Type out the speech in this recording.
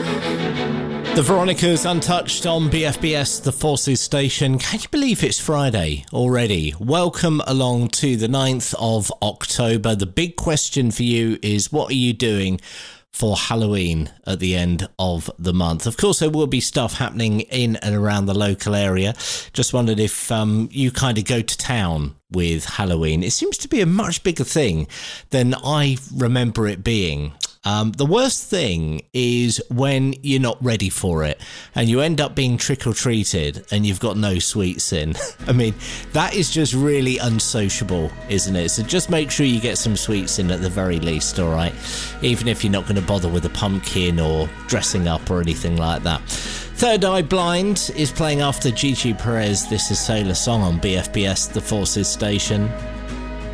The Veronicas Untouched on BFBS, the Forces Station. Can you believe it's Friday already? Welcome along to the 9th of October. The big question for you is, what are you doing for Halloween at the end of the month? Of course, there will be stuff happening in and around the local area. Just wondered if you kind of go to town with Halloween. It seems to be a much bigger thing than I remember it being. The worst thing is when you're not ready for it and you end up being trick-or-treated and you've got no sweets in. I mean, that is just really unsociable, isn't it? So just make sure you get some sweets in at the very least, all right? Even if you're not going to bother with a pumpkin or dressing up or anything like that. Third Eye Blind is playing after Gigi Perez. This is Sailor Song on BFBS, the Forces Station.